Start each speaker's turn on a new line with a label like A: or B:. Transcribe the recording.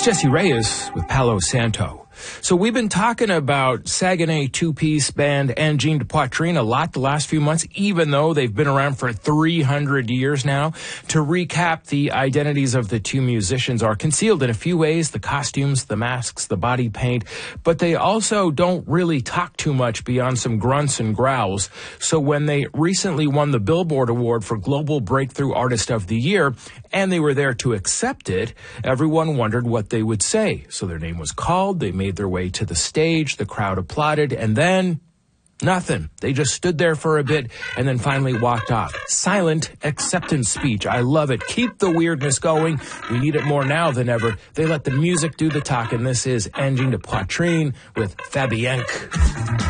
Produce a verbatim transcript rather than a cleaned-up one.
A: It's Jesse Reyes with Palo Santo. So we've been talking about Saguenay two-piece band Engine de Poitrine a lot the last few months, even though they've been around for three hundred years now. To recap, the identities of the two musicians are concealed in a few ways: the costumes, the masks, the body paint, but they also don't really talk too much beyond some grunts and growls. So when they recently won the Billboard Award for Global Breakthrough Artist of the Year, and they were there to accept it, everyone wondered what they would say. So their name was called, they made their way to the stage, the crowd applauded, and then nothing. They just stood there for a bit and then finally walked off. Silent acceptance speech. I love it. Keep the weirdness going. We need it more now than ever. They let the music do the talking. This is Engine de Poitrine with Fabienque.